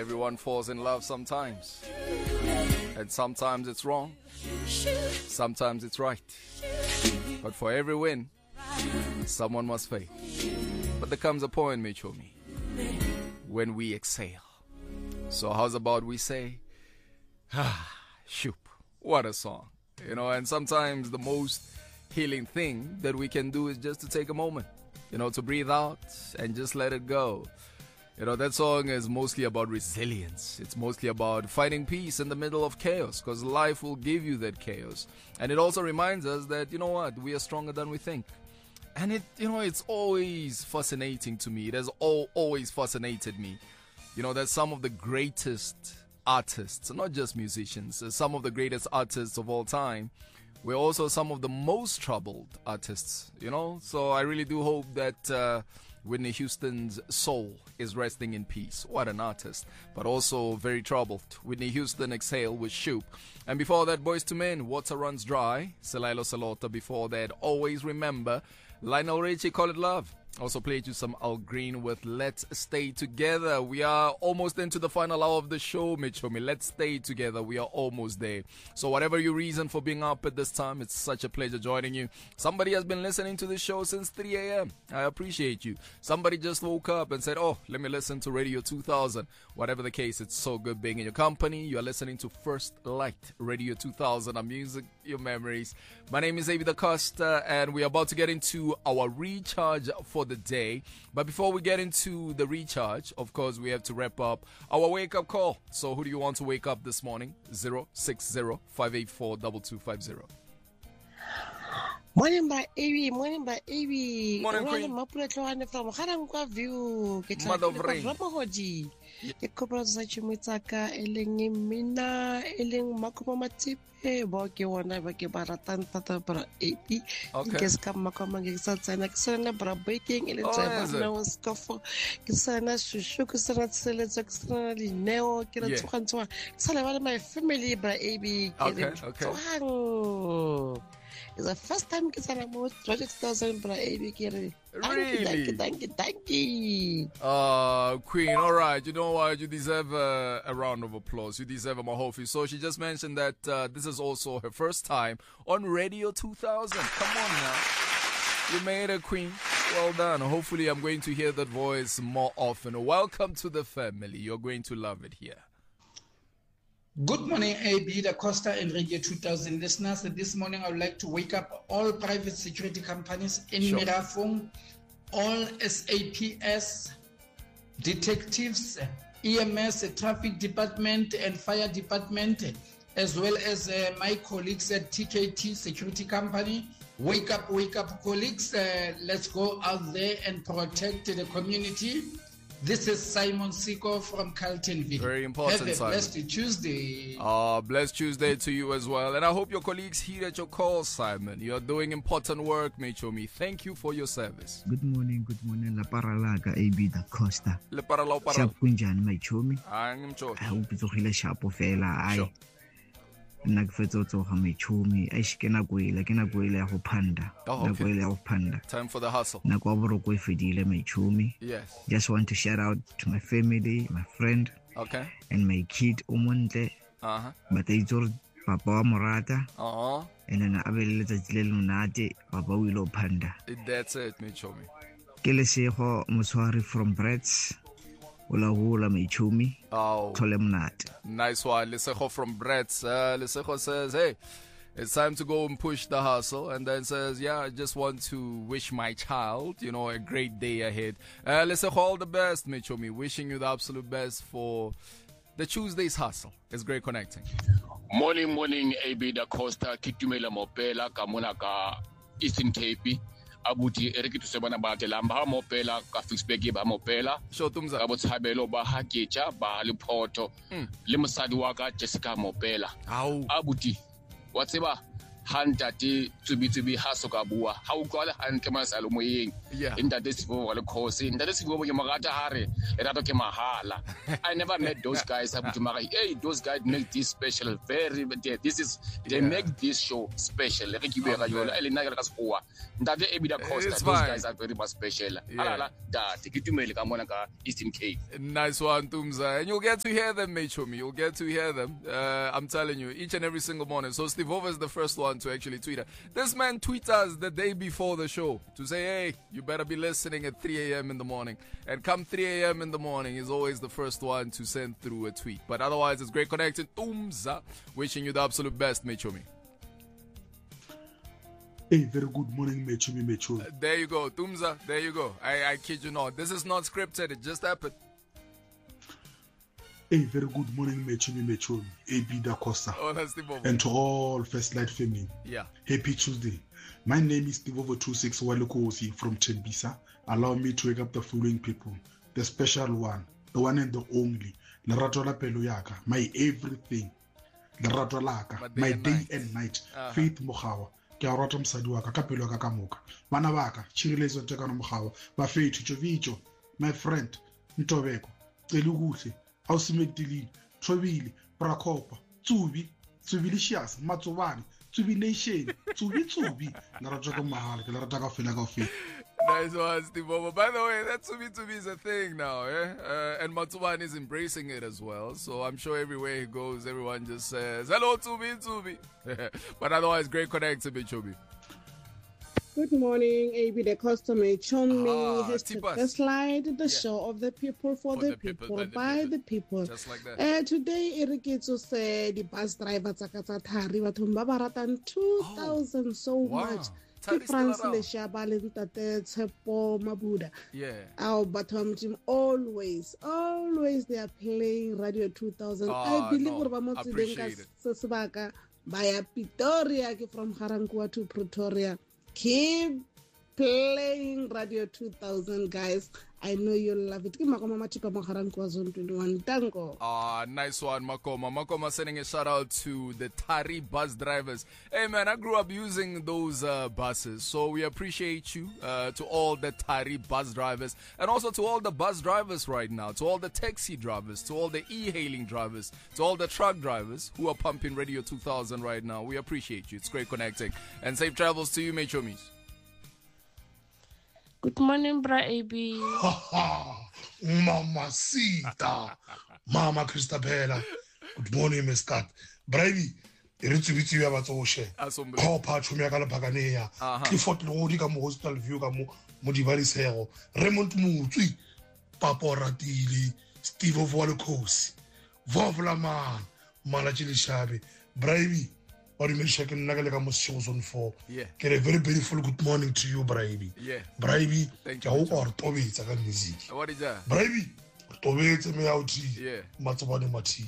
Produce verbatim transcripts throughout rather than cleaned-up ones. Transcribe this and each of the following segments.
Everyone falls in love sometimes. And sometimes it's wrong. Sometimes it's right. But for every win, someone must fail. But there comes a point, Michomi, when we exhale. So how's about we say, ah, shoop, what a song. You know, and sometimes the most healing thing that we can do is just to take a moment, you know, to breathe out and just let it go. You know, that song is mostly about resilience. It's mostly about finding peace in the middle of chaos, because life will give you that chaos. And it also reminds us that, you know what, we are stronger than we think. And it, you know, it's always fascinating to me. It has all, always fascinated me. You know, that some of the greatest artists, not just musicians, some of the greatest artists of all time were also some of the most troubled artists, you know. So I really do hope that uh, Whitney Houston's soul is resting in peace. What an artist, but also very troubled. Whitney Houston, Exhale with Shoop. And before that, Boys to Men, Water Runs Dry. Selailo Salota before that, Always Remember. Lionel Richie, Call It Love. Also played you some Al Green with Let's Stay Together. We are almost into the final hour of the show, Michomi. Let's stay together. We are almost there. So whatever your reason for being up at this time, it's such a pleasure joining you. Somebody has been listening to the show since three a.m. I appreciate you. Somebody just woke up and said, oh, let me listen to Radio two thousand. Whatever the case, it's so good being in your company. You are listening to First Light, Radio two thousand, our music, your memories. My name is Avi Da Costa, and we are about to get into our recharge for the day. But before we get into the recharge, of course, we have to wrap up our wake-up call. So who do you want to wake up this morning? zero six zero, five eight four, two two five zero. Morning by Avi, morning by Avi. Morning, Queen. From Harangwa View. Mother of Rain. Ke kopela tsa tshimetsaka eleng mina eleng makoma matipe bo ke wona ba ke baratang tata para eighty ke ska makoma ke sa tsena ke sena bra baking ele tsaba na uskofo ke sena shushu ke sena tseletsa ke sena lineo ke re tsogantwa sala ba my family bra eighty ke okay. It's the first time it's an almost twenty thousand bra eighty kere. Really? Thank you, thank you, thank you. Uh, Queen, all right. You know what? You deserve uh, a round of applause. You deserve a mahofi. So she just mentioned that uh, this is also her first time on Radio two thousand. Come on now. You made it, Queen. Well done. Hopefully I'm going to hear that voice more often. Welcome to the family. You're going to love it here. Good morning, A B Da Costa and Radio two thousand listeners. This morning I would like to wake up all private security companies in sure. Mirafong, all S A P S, detectives, E M S, traffic department and fire department, as well as uh, my colleagues at T K T Security Company. Wake up, wake up, colleagues. Uh, let's go out there and protect the community. This is Simon Siko from Carltonville. Very important, Have a Simon. blessed Tuesday. Uh, blessed Tuesday to you as well. And I hope your colleagues heed at your call, Simon. You're doing important work, Michomi. Thank you for your service. Good morning, good morning. La paralaga A B Da Costa. Le parala parala. Sharp kunjani Michomi? I'm sure. I hope it's okay. Sharp fela. I. Sure. Nakfetso ha Michomi. I shikena kwela, kena kwela ho panda. Oh, okay. Kwela ho panda. Time for the hustle. Nakwaburo kwe fedile Michomi. Yes. Just want to shout out to my family, my friend. Okay. And my kid Umonte. Uh-huh. But I told Papa wa Morata. Uh-huh. And then abele tsatsile lunate Papa wilo panda. That's it, Michomi. Kele seho moswari from Brits. Ula hula Michomi. Oh. Tolemnat. Nice one. Lisejo from Brets. Uh, Lisejo says, hey, it's time to go and push the hustle. And then says, yeah, I just want to wish my child, you know, a great day ahead. Uh, Lisejo, all the best, Michomi. Wishing you the absolute best for the Tuesday's hustle. It's great connecting. Morning, morning, A B Da Costa, Kitumela Mopela, Kamunaka, Eastern Cape. Abuti ereki tusebana ba telamba mopela ka Fixburg ba mopela sho tumza abo tshabelo ba hakecha ba Lephoto le mosadi wa ka Jessica Mopela au abuti wa tseba Hantate Tsubi Tsubi Hasokabua. How call Hankema Salomoying? Yeah. In that is for the course. In that is for Yamagata Hari. Erato Mahala. I never met those guys. Hey, those guys make this special. Very, this is, they yeah. make this show special. That those guys are very much special. Yeah. Eastern Cape. Nice one, Tumza. And you'll get to hear them, mate, me. You'll get to hear them. Uh, I'm telling you, each and every single morning. So Steve Over is the first one to actually tweet it. This man tweets us the day before the show to say, hey, you better be listening at three a.m. in the morning. And come three a.m. in the morning is always the first one to send through a tweet. But otherwise, it's great connecting. Tumza, wishing you the absolute best, mate, me. Hey, very good morning, Mechomi Mechomi. Uh, there you go, Tumza. There you go. I, I kid you not. This is not scripted. It just happened. Hey, very good morning, Mechomi Mechomi. A B Da Costa. Oh, that's Steve Over. And to all First Light family. Yeah. Happy Tuesday. My name is Steve Over two six Walukosi from Tembisa. Allow me to wake up the following people. The special one, the one and the only. Lerato la pelo yaka, my everything. Lerato laka, my day night. and night. Uh-huh. Faith Mohawa. Ke a rata mosadi wa ka ka pelo ka ka moka bana ba ka tshiriletso tse kana mogao ba fethu tšovicho my friend Ntobeko Eluguhle Ausimektilile Thobile Brakopa Tsubi Tsubilicious Matsobane Tsubi Nation Tsubi Tsubi la rata ka mahala ke la rata ka fela ka fela. Nice one, Steve Bobo. By the way, that Tsubi Tsubi is a thing now, eh? Uh, and Matsuban is embracing it as well. So I'm sure everywhere he goes, everyone just says, hello, Tsubi Tsubi. But otherwise, great connect to Bichobi. Good morning, A B Da Costa Mechomi. Ah, Hashtag First Light, the yeah. show of the people for, for the, the people, people by the people. Just like that. Uh, today, Erikitso said the bus driver Tsakatsa Thari Batumba Baratan two thousand oh, so wow. much. Ke France le shaba le ntate Tshepo Mabuda. Yeah. Our bottom team always, always they are playing Radio two thousand. Uh, I believe no, we're about to Denka Sesbaka by Pretoria from Harankua to Pretoria. Keep playing Radio two thousand, guys. I know you'll love it. Ah, nice one, Makoma. Makoma sending a shout out to the Tari bus drivers. Hey, man, I grew up using those uh, buses, so we appreciate you uh, to all the Tari bus drivers, and also to all the bus drivers right now, to all the taxi drivers, to all the e-hailing drivers, to all the truck drivers who are pumping Radio two thousand right now. We appreciate you. It's great connecting. And safe travels to you, mate, chomis. Good morning, Bra A B. Mamacita. Mama Christabella. Good morning, Miss Kat. Bravi. Iritsubitu ya batsoshe. Ko phathu me ka lephakanea. Clifford Lodi ka mo hospital view ka mo mo divalisego. Raymond Mutswi. Papa Ratili. Steve Volkosi. Vovla man. Malachili Shabi. Bravi. Or you may check in Nagalaka shows on four. Yeah. Get a very beautiful good morning to you, Braibi. Yeah. Braibi, thank you. Or Toby, it's a good music. What is that? Braibi, Toby, it's a me out. Yeah. Matsubani Mati.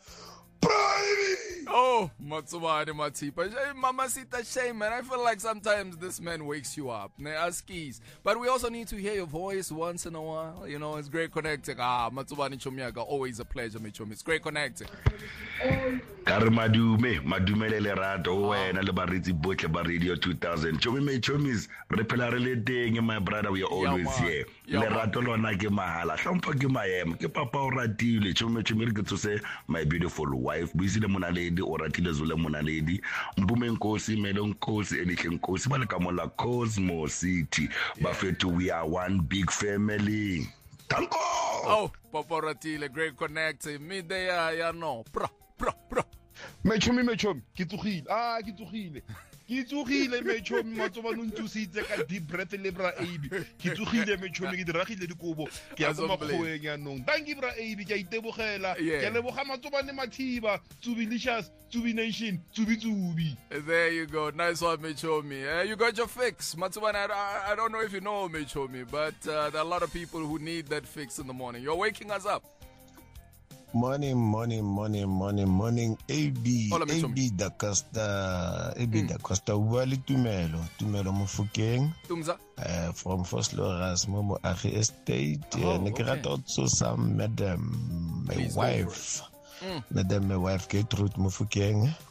Braibi! Oh, Matsubani Mati. But Mama Sita shame, man. I feel like sometimes this man wakes you up. Skis. But we also need to hear your voice once in a while. You know, it's great connecting. Ah, Matsubani Chomiaga, always a pleasure, Michomi. It's great connecting. Kare madume madume le lerato wena le baritsi botle ba Radio two thousand chomi me chomis re phela re le teng my brother, we are always yeah, here lerato lona ke mahala hlompha ke maemo ke papa o ratile chomi chomi re ke tsose my beautiful wife busile monaledi o ratile zule monaledi mbume nkosi mele nkosi elihle nkosi ba le ka mola Cosmos City ba fethu we are one big family. Tanko. Oh, Papa Ratile, great connecting. Me there, ya no. Bra, bra, bra. Mechomi, mechomi. Kituhile. Ah, kituhile. Kituhile, mechomi. Matoma nuntusite ka deep breath lebra A B. Kituhile, mechomi. Kidrahile di kubo. Kia kuma koe nga nong. Tangi bra A B. Kia itebogela. Kia leboga matoma ne matiba. Tsubilicious. Tsubi Nation. Tsubi Tsubi. There you go. Nice one, Mechomi. Uh, you got your fix. Matsuban, I, I don't know if you know Mechomi, but uh, there are a lot of people who need that fix in the morning. You're waking us up. Morning, morning, morning, morning, morning. A B, Hola, A B Da Costa, A B mm. Da Costa. Wali Tumelo, Tumelo Mufukeng. Tumza. Uh, from First Loras Momo Ahi Estate. Oh, Nekirat okay. also some madam, my Please wife. Mm. Madam, my wife Gertrude Mufukeng.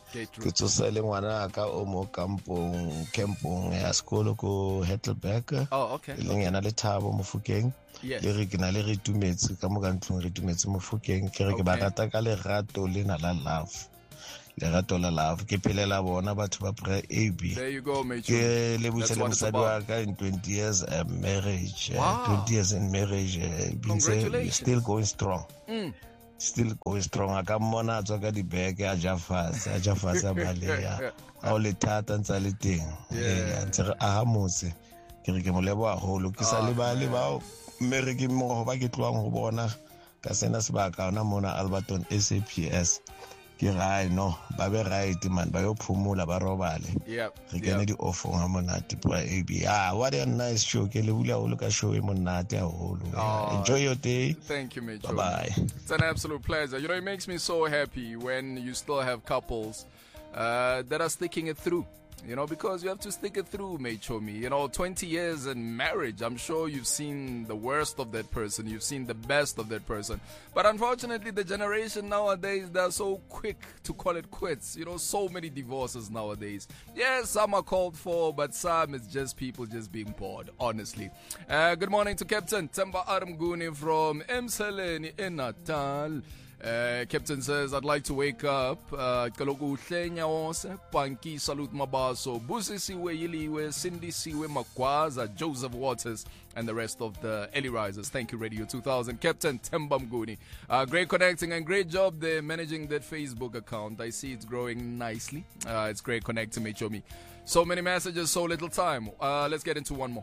ke tsosele ngwana ka o mo kampong campong ya sekolo ko Heidelberg. Oh, okay. Le ngena le Thabo Mofokeng. Yes. Le re ke na le re tumetse ka mo ka ntlong re tumetse Mofokeng ke re ke ba rata ka lerato le na la love. Lerato la love ke phelela bona batho ba pre A B. There you go, mate. Ke le buisele mosadi wa ka in twenty years uh, marriage. Wow. Uh, twenty years in marriage. Uh, Congratulations. Still going strong. Mm. Still going strong. A ka mona tswa ka dibeke a ja fase a ja fase a baleya a o le thata ntsa le teng eh ntse re a motse ke re ke mo lebo a holo ke sa le ba le ba mmere ke mo ba ke tloang go bona ka sena sebaka ona mona Alberton S A P S ke ra no ba be right man ba yo phumula ba robale yep re kene di offong ha monate pra A B. Ah, what a nice show ke le bula holo ka show e monate a holo. Enjoy your day. Thank you, mate. Bye bye. It's an absolute pleasure. You know, it makes me so happy when you still have couples uh, that are sticking it through. You know, because you have to stick it through, mate, show me. You know, twenty years in marriage, I'm sure you've seen the worst of that person. You've seen the best of that person. But unfortunately, the generation nowadays, they're so quick to call it quits. You know, so many divorces nowadays. Yes, some are called for, but some is just people just being bored, honestly. Uh, good morning to Captain Temba Armguni from Emseleni in Natal. Uh, Captain says, I'd like to wake up. Kalogu Uhlenya Wose, Panki Salute Mabaso, Busisiwe Yiliwe, Cindy Siwe Makwaza, Joseph Waters, and the rest of the Ellie Risers. Thank you, Radio two thousand. Captain Tembamguni. Uh, great connecting and great job there managing that Facebook account. I see it's growing nicely. Uh, it's great connecting, Mechomi. So many messages, so little time. Uh, let's get into one more.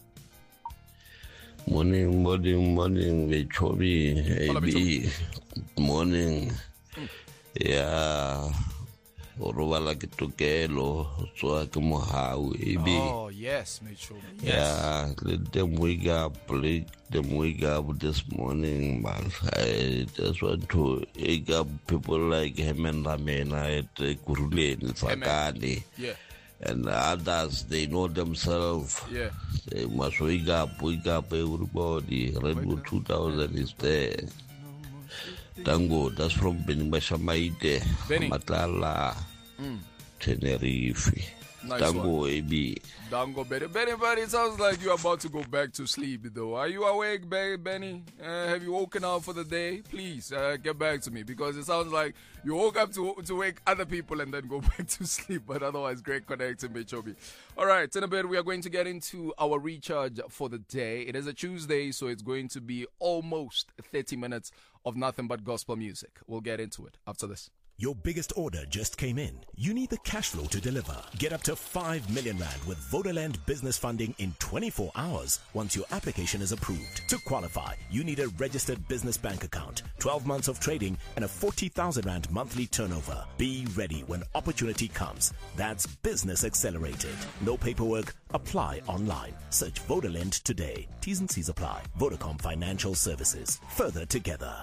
Morning, morning, morning, Mechomi, A B. Morning. Mm. Yeah. Orobala ke tokelo tswa ke mohau A B. Oh, yes, Mechomi. Yes. Yeah, let them wake up, let them wake up this morning, man. I just want to wake up people like Hemen Ramena at Kuruleni, Sakani. Yeah. And others, they know themselves. Yeah. They must wake up, wake up everybody. Redwood two thousand is there. Tango, that's from Benny Bashamaite, Matala, mm. Tenerife. Nice Tango, one. A B. Dango, Benny. Benny, Benny, it sounds like you're about to go back to sleep, though. Are you awake, Benny? Uh, have you woken up for the day? Please, uh, get back to me, because it sounds like you woke up to to wake other people and then go back to sleep, but otherwise, great connecting, Bechobi. All right, in a bit, we are going to get into our recharge for the day. It is a Tuesday, so it's going to be almost thirty minutes of nothing but gospel music. We'll get into it after this. Your biggest order just came in. You need the cash flow to deliver. Get up to five million rand with Vodaland business funding in twenty-four hours once your application is approved. To qualify, you need a registered business bank account, twelve months of trading, and a forty thousand rand monthly turnover. Be ready when opportunity comes. That's Business Accelerated. No paperwork. Apply online. Search Vodaland today. T's and C's apply. Vodacom Financial Services. Further together.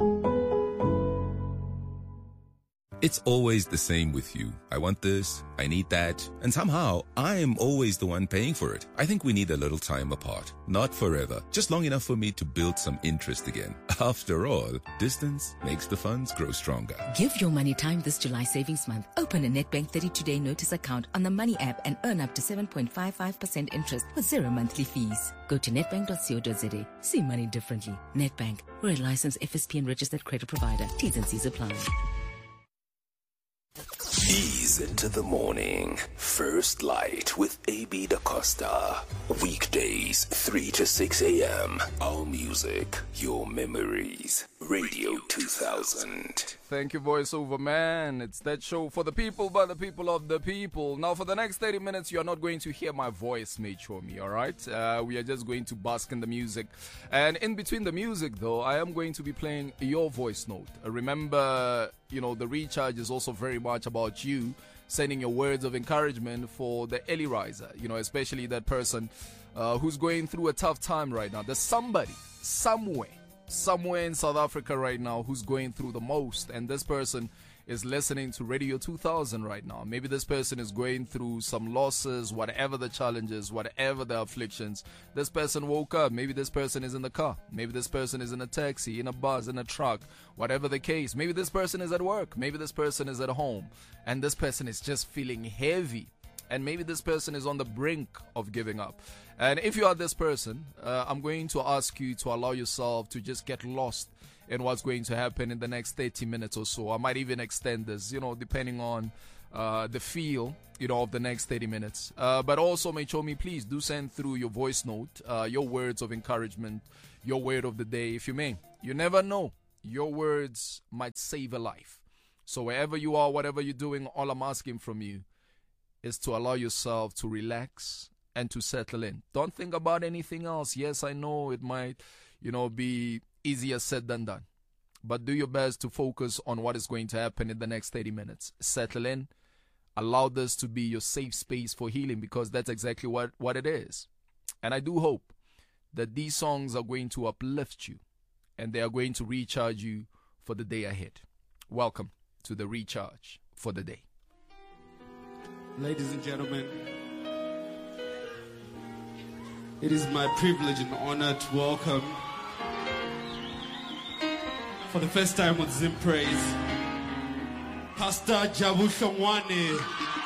It's always the same with you. I want this, I need that, and somehow I am always the one paying for it. I think we need a little time apart. Not forever, just long enough for me to build some interest again. After all, distance makes the funds grow stronger. Give your money time this July savings month. Open a Nedbank thirty-two day notice account on the Money app and earn up to seven point five five percent interest with zero monthly fees. Go to nedbank dot co dot za. See money differently. Nedbank, we're a licensed F S P and registered credit provider. T's and C's apply. Ease into the morning. First Light with A B Da Costa. Weekdays, three to six a.m. Our music, your memories. Radio two thousand. Thank you, voiceover man. It's that show for the people, by the people of the people. Now, for the next thirty minutes, you're not going to hear my voice, mate, show me, all right? Uh, we are just going to bask in the music. And in between the music, though, I am going to be playing your voice note. Uh, remember, you know, the recharge is also very much about you sending your words of encouragement for the early riser, you know, especially that person uh, who's going through a tough time right now. There's somebody, somewhere, somewhere in South Africa right now who's going through the most, and this person is listening to Radio two thousand right now. Maybe this person is going through some losses, whatever the challenges, whatever the afflictions. This person woke up. Maybe this person is in the car. Maybe this person is in a taxi, in a bus, in a truck, whatever the case. Maybe this person is at work. Maybe this person is at home. And this person is just feeling heavy. And maybe this person is on the brink of giving up. And if you are this person, uh, I'm going to ask you to allow yourself to just get lost in what's going to happen in the next thirty minutes or so. I might even extend this, you know, depending on uh, the feel, you know, of the next thirty minutes. Uh, but also, Mechomi, please do send through your voice note, uh, your words of encouragement, your word of the day, if you may. You never know. Your words might save a life. So wherever you are, whatever you're doing, all I'm asking from you is to allow yourself to relax and to settle in. Don't think about anything else. Yes, I know it might, you know, be easier said than done. But do your best to focus on what is going to happen in the next thirty minutes. Settle in. Allow this to be your safe space for healing, because that's exactly what, what it is. And I do hope that these songs are going to uplift you and they are going to recharge you for the day ahead. Welcome to the Recharge for the Day. Ladies and gentlemen, it is my privilege and honor to welcome, for the first time on Zim Praise, Pastor Jabu Shongwane.